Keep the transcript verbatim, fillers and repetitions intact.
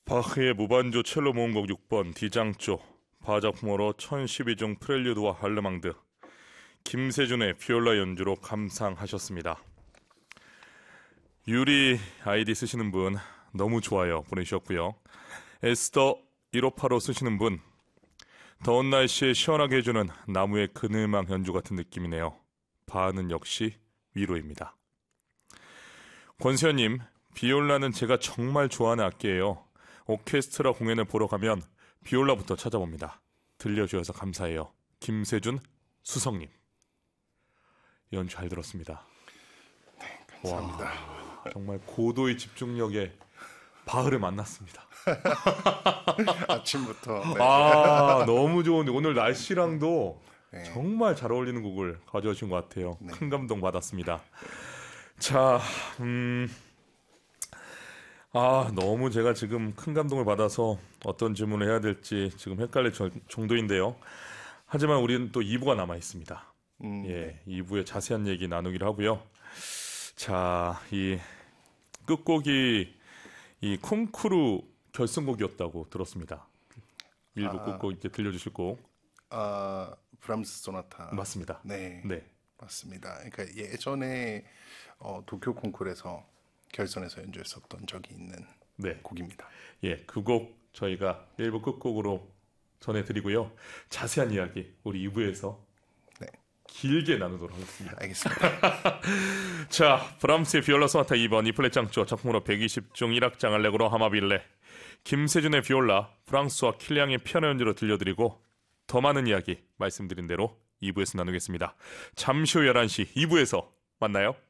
바흐의 무반주 첼로 모음곡 육 번 D장조, 바작품어로 천십이 중 프렐류드와 할레망드, 김세준의 비올라 연주로 감상하셨습니다. 유리 아이디 쓰시는 분 너무 좋아요 보내주셨고요. 에스더 일오팔오 쓰시는 분, 더운 날씨에 시원하게 해주는 나무의 그늘망 연주 같은 느낌이네요. 바흐는 역시 위로입니다. 권수현님, 비올라는 제가 정말 좋아하는 악기예요. 오케스트라 공연을 보러 가면 비올라부터 찾아봅니다. 들려주셔서 감사해요. 김세준 수성님. 연주 잘 들었습니다. 네, 감사합니다. 와, 정말 고도의 집중력에 바흐를 만났습니다. 아침부터. 네. 아, 너무 좋은데 오늘 날씨랑도 네. 정말 잘 어울리는 곡을 가져오신 것 같아요. 네. 큰 감동 받았습니다. 자, 음, 아, 너무 제가 지금 큰 감동을 받아서 어떤 질문을 해야 될지 지금 헷갈릴 정도인데요. 하지만 우리는 또 이 부가 남아 있습니다. 음, 예, 네. 이 부에 자세한 얘기 나누기로 하고요. 자, 이 끝곡이 이 콩쿠르 결승곡이었다고 들었습니다. 일부 아. 끝곡 이제 들려주실 곡. 아, 브람스 소나타. 맞습니다. 네, 네. 맞습니다. 그러니까 예전에 어, 도쿄 콩쿠르에서 결선에서 연주했었던 적이 있는 네. 곡입니다. 예, 그 곡 저희가 일부 끝곡으로 전해드리고요. 자세한 이야기 우리 이 부에서 네. 길게 나누도록 하겠습니다. 알겠습니다. 자, 브람스의 비올라 소나타 이 번 이플랫 장조, 작품으로 백이십 중 일 악장 알레그로 하마빌레, 김세준의 비올라, 프랑스와 킬량의 피아노 연주로 들려드리고 더 많은 이야기 말씀드린 대로 이 부에서 나누겠습니다. 잠시 후 열한 시 이 부에서 만나요.